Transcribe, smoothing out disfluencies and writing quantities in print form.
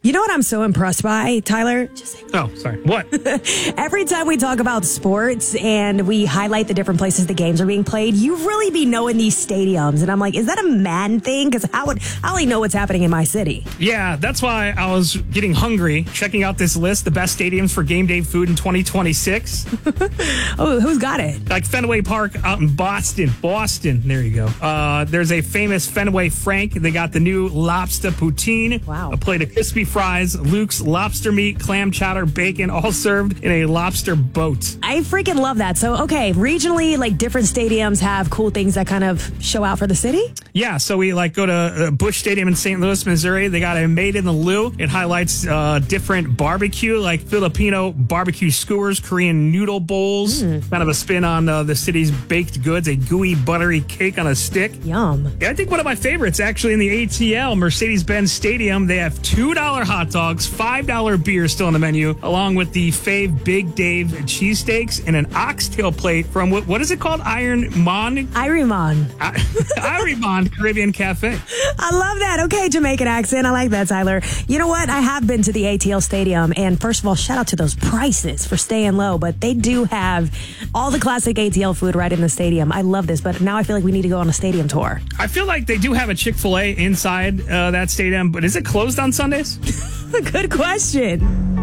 You know what I'm so impressed by, Tyler? Oh, sorry. What? Every time we talk about sports and we highlight the different places the games are being played, you really be knowing these stadiums. And I'm like, is that a Madden thing? Because I only know what's happening in my city. Yeah, that's why I was getting hungry, checking out this list, the best stadiums for game day food in 2026. Oh, who's got it? Like Fenway Park out in Boston. There you go. There's a famous Fenway Frank. They got the new lobster poutine. Wow. A plate of crispy fries, Luke's lobster meat, clam chowder, bacon, all served in a lobster boat. I freaking love that. So, okay, regionally, like different stadiums have cool things that kind of show out for the city? Yeah, so we go to Busch Stadium in St. Louis, Missouri. They got a Made in the Lou. It highlights different barbecue, like Filipino barbecue skewers, Korean noodle bowls, kind of a spin on the city's baked goods, a gooey, buttery cake on a stick. Yum. Yeah, I think one of my favorites, actually, in the ATL, Mercedes-Benz Stadium, they have $2 hot dogs, $5 beer still on the menu, along with the fave Big Dave cheesesteaks and an oxtail plate from, what is it called? Ironmond Caribbean Cafe. I love that. Okay, Jamaican accent. I like that, Tyler. You know what? I have been to the ATL Stadium, and first of all, shout out to those prices for staying low, but they do have all the classic ATL food right in the stadium. I love this, but now I feel like we need to go on a stadium tour. I feel like they do have a Chick-fil-A inside that stadium, but is it closed on Sundays? Good question.